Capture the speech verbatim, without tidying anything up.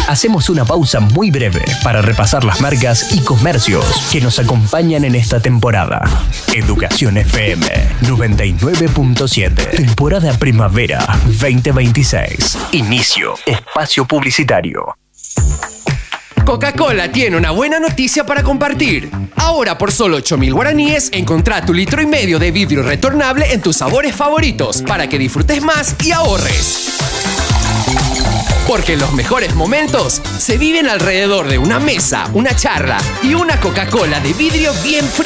hacemos una pausa muy breve para repasar las marcas y comercios que nos acompañan en esta temporada. Educación F M noventa y nueve punto siete. Temporada Primavera veinte veintiséis. Inicio. Espacio publicitario. Coca-Cola tiene una buena noticia para compartir. Ahora por solo ocho mil guaraníes encontrá tu litro y medio de vidrio retornable en tus sabores favoritos para que disfrutes más y ahorres. Porque los mejores momentos se viven alrededor de una mesa, una charla y una Coca-Cola de vidrio bien fría.